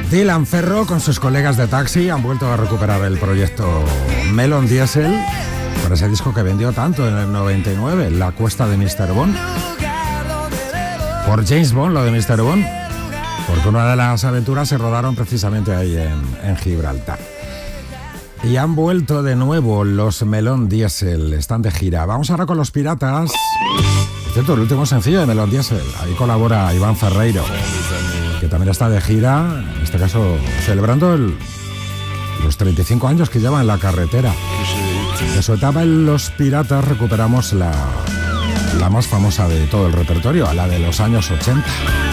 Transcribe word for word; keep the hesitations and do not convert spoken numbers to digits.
Dylan Ferro con sus colegas de Taxi han vuelto a recuperar el proyecto Melon Diesel por ese disco que vendió tanto en el noventa y nueve, La Cuesta de míster Bond. Por James Bond, lo de míster Bond, porque una de las aventuras se rodaron precisamente ahí en, en Gibraltar. Y han vuelto de nuevo los Melon Diesel, están de gira. Vamos ahora con Los Piratas. Por cierto, el último sencillo de Melon Diesel, ahí colabora Iván Ferreiro, que también está de gira, en este caso celebrando el, los treinta y cinco años que lleva en la carretera. De su etapa en Los Piratas recuperamos la, la más famosa de todo el repertorio, la de los años ochenta.